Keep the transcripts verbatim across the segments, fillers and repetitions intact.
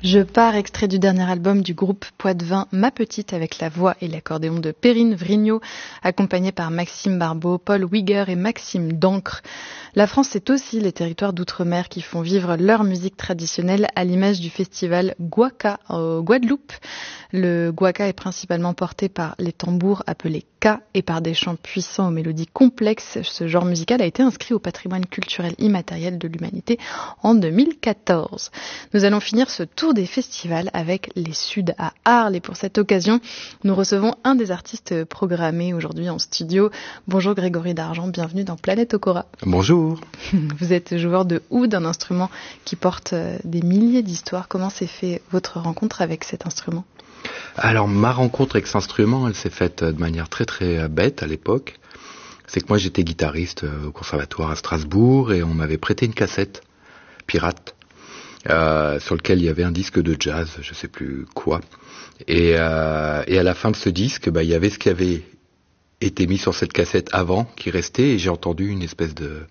Je pars, extrait du dernier album du groupe Poitvin, Ma Petite, avec la voix et l'accordéon de Perrine Vrignot, accompagné par Maxime Barbeau, Paul Wigger et Maxime Dancre. La France, c'est aussi les territoires d'outre-mer qui font vivre leur musique traditionnelle à l'image du festival Guaca au Guadeloupe. Le Guaca est principalement porté par les tambours appelés Ka et par des chants puissants aux mélodies complexes. Ce genre musical a été inscrit au patrimoine culturel immatériel de l'humanité en deux mille quatorze. Nous allons finir ce tour des festivals avec les Suds à Arles et pour cette occasion, nous recevons un des artistes programmés aujourd'hui en studio. Bonjour Grégory Dargent, bienvenue dans Planète Okora. Bonjour. Vous êtes joueur de oud, un instrument qui porte des milliers d'histoires. Comment s'est fait votre rencontre avec cet instrument ? Alors ma rencontre avec cet instrument, elle s'est faite de manière très très bête à l'époque. C'est que moi j'étais guitariste au conservatoire à Strasbourg et on m'avait prêté une cassette pirate. Euh, sur lequel il y avait un disque de jazz, je sais plus quoi. Et, euh, et à la fin de ce disque, bah, il y avait ce qui avait été mis sur cette cassette avant, qui restait, et j'ai entendu une espèce de,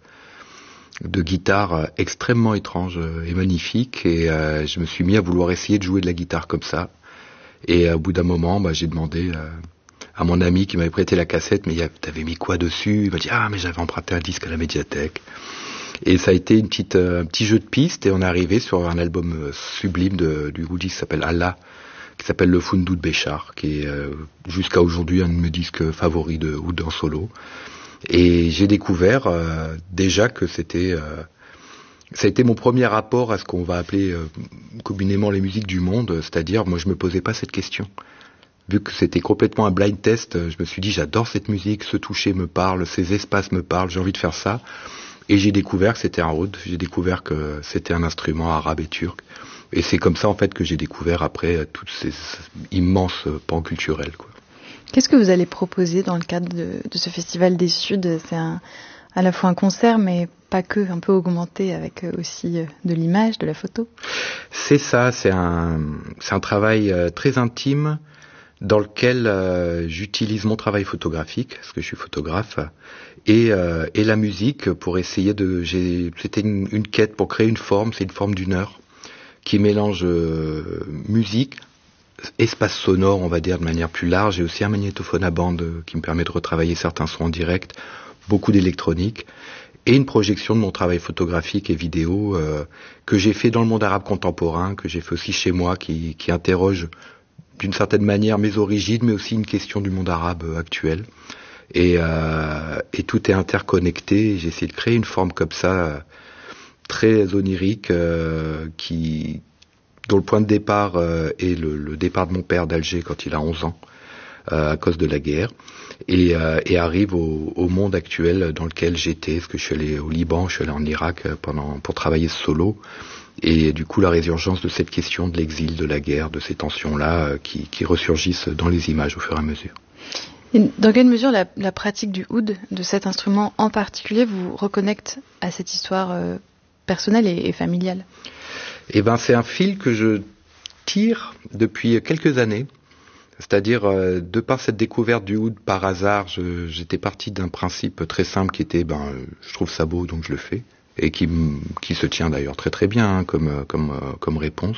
de guitare extrêmement étrange et magnifique, et euh, je me suis mis à vouloir essayer de jouer de la guitare comme ça. Et au bout d'un moment, bah, j'ai demandé euh, à mon ami qui m'avait prêté la cassette, mais t'avais mis quoi dessus ? Il m'a dit, ah, mais j'avais emprunté un disque à la médiathèque. Et ça a été une petite, euh, un petit jeu de piste et on est arrivé sur un album euh, sublime de, du oudiste qui s'appelle Allah, qui s'appelle Le Fundou de Béchar, qui est euh, jusqu'à aujourd'hui un de mes disques favoris de oud en solo. Et j'ai découvert euh, déjà que c'était, euh, ça a été mon premier rapport à ce qu'on va appeler euh, communément les musiques du monde, c'est-à-dire moi je me posais pas cette question. Vu que c'était complètement un blind test, je me suis dit j'adore cette musique, ce toucher me parle, ces espaces me parlent, j'ai envie de faire ça. Et j'ai découvert que c'était un oud, j'ai découvert que c'était un instrument arabe et turc. Et c'est comme ça en fait que j'ai découvert après tous ces immenses pans culturels, quoi. Qu'est-ce que vous allez proposer dans le cadre de, de ce festival des Suds ? C'est un, à la fois un concert, mais pas que, un peu augmenté avec aussi de l'image, de la photo. C'est ça, c'est un, c'est un travail très intime dans lequel euh, j'utilise mon travail photographique, parce que je suis photographe, et, euh, et la musique pour essayer de... J'ai, c'était une, une quête pour créer une forme, c'est une forme d'une heure, qui mélange euh, musique, espace sonore, on va dire, de manière plus large, et aussi un magnétophone à bande euh, qui me permet de retravailler certains sons en direct, beaucoup d'électronique, et une projection de mon travail photographique et vidéo euh, que j'ai fait dans le monde arabe contemporain, que j'ai fait aussi chez moi, qui, qui interroge d'une certaine manière mes origines, mais aussi une question du monde arabe actuel. Et, euh, et tout est interconnecté. J'ai essayé de créer une forme comme ça, très onirique, euh, qui, dont le point de départ euh, est le, le départ de mon père d'Alger quand il a onze ans, euh, à cause de la guerre, et, euh, et arrive au, au monde actuel dans lequel j'étais, parce que je suis allé au Liban, je suis allé en Irak pendant, pour travailler ce solo. Et du coup, la résurgence de cette question de l'exil, de la guerre, de ces tensions-là euh, qui, qui ressurgissent dans les images au fur et à mesure. Et dans quelle mesure la, la pratique du oud, de cet instrument en particulier, vous reconnecte à cette histoire euh, personnelle et, et familiale ? Eh ben, c'est un fil que je tire depuis quelques années. C'est-à-dire, euh, de par cette découverte du oud par hasard, je, j'étais parti d'un principe très simple qui était, ben, je trouve ça beau, donc je le fais. Et qui, qui se tient d'ailleurs très très bien hein, comme, comme, comme réponse.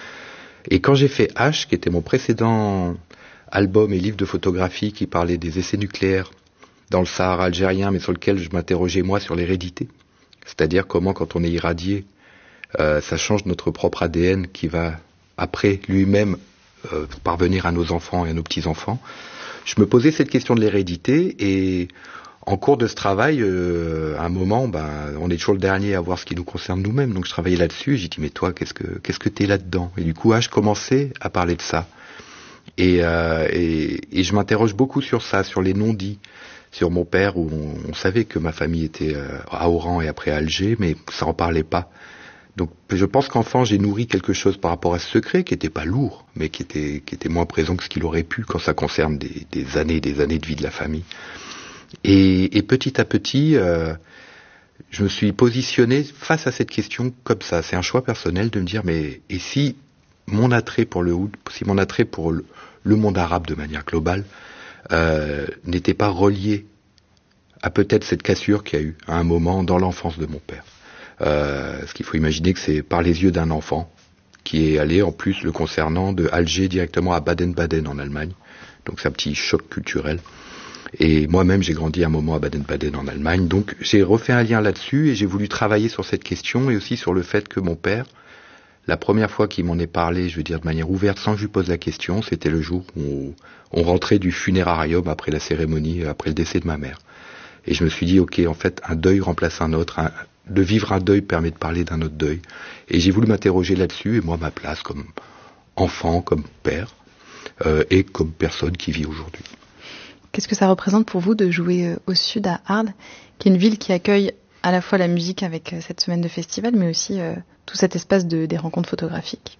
Et quand j'ai fait H, qui était mon précédent album et livre de photographie qui parlait des essais nucléaires dans le Sahara algérien, mais sur lequel je m'interrogeais moi sur l'hérédité, c'est-à-dire comment quand on est irradié, euh, ça change notre propre A D N qui va après lui-même euh, parvenir à nos enfants et à nos petits-enfants. Je me posais cette question de l'hérédité et en cours de ce travail, euh, à un moment, ben, on est toujours le dernier à voir ce qui nous concerne nous-mêmes. Donc je travaillais là-dessus et j'ai dit mais toi, qu'est-ce que qu'est-ce que t'es là-dedans ? Et du coup, ah, je commençais à parler de ça. Et, euh, et, et je m'interroge beaucoup sur ça, sur les non-dits, sur mon père où on, on savait que ma famille était euh, à Oran et après à Alger, mais ça en parlait pas. Donc je pense qu'enfant, j'ai nourri quelque chose par rapport à ce secret qui était pas lourd, mais qui était qui était moins présent que ce qu'il aurait pu quand ça concerne des, des années et des années de vie de la famille. Et, et petit à petit, euh, je me suis positionné face à cette question comme ça. C'est un choix personnel de me dire, mais et si mon attrait pour le oud, si mon attrait pour le, le monde arabe de manière globale euh, n'était pas relié à peut-être cette cassure qu'il y a eu à un moment dans l'enfance de mon père. Euh, ce qu'il faut imaginer que c'est par les yeux d'un enfant qui est allé en plus le concernant de Alger directement à Baden-Baden en Allemagne. Donc c'est un petit choc culturel. Et moi-même, j'ai grandi un moment à Baden-Baden en Allemagne. Donc j'ai refait un lien là-dessus et j'ai voulu travailler sur cette question et aussi sur le fait que mon père, la première fois qu'il m'en est parlé, je veux dire de manière ouverte, sans que je lui pose la question, c'était le jour où on rentrait du funérarium après la cérémonie, après le décès de ma mère. Et je me suis dit, ok, en fait, un deuil remplace un autre. Un, de vivre un deuil permet de parler d'un autre deuil. Et j'ai voulu m'interroger là-dessus, et moi, ma place comme enfant, comme père, euh, et comme personne qui vit aujourd'hui. Qu'est-ce que ça représente pour vous de jouer au sud à Arles, qui est une ville qui accueille à la fois la musique avec cette semaine de festival, mais aussi euh, tout cet espace de, des rencontres photographiques?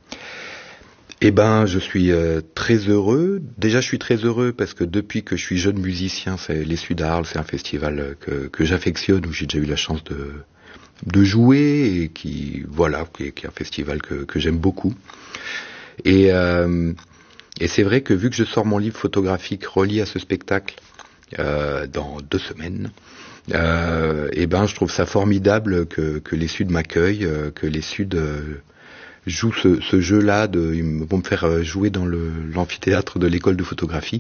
Eh ben, je suis euh, très heureux. Déjà, je suis très heureux parce que depuis que je suis jeune musicien, c'est les Suds d'Arles, c'est un festival que, que j'affectionne, où j'ai déjà eu la chance de, de jouer et qui, voilà, qui est, qui est un festival que, que j'aime beaucoup. Et, euh, et c'est vrai que vu que je sors mon livre photographique relié à ce spectacle euh, dans deux semaines, euh, eh ben, je trouve ça formidable que, que les Suds m'accueillent, euh, que les Suds euh, jouent ce, ce jeu-là. De, ils vont me faire jouer dans le, l'amphithéâtre de l'école de photographie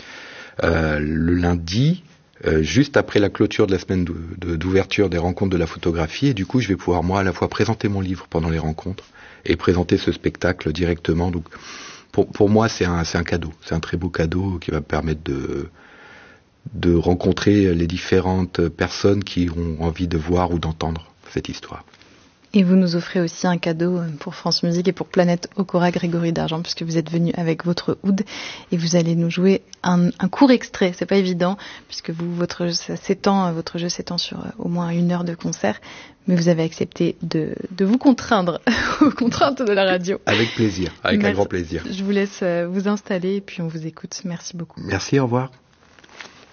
euh, le lundi, euh, juste après la clôture de la semaine de, de, d'ouverture des rencontres de la photographie. Et du coup, je vais pouvoir moi à la fois présenter mon livre pendant les rencontres et présenter ce spectacle directement. Donc, pour, pour moi, c'est un, c'est un cadeau. C'est un très beau cadeau qui va me permettre de de rencontrer les différentes personnes qui ont envie de voir ou d'entendre cette histoire. Et vous nous offrez aussi un cadeau pour France Musique et pour Planète Okora Grégory d'Argent, puisque vous êtes venu avec votre oud et vous allez nous jouer un, un court extrait. C'est pas évident, puisque vous, votre, ça s'étend, votre jeu s'étend sur au moins une heure de concert, mais vous avez accepté de, de vous contraindre aux contraintes de la radio. Avec plaisir, avec Merci. Un grand plaisir. Je vous laisse vous installer et puis on vous écoute. Merci beaucoup. Merci, au revoir.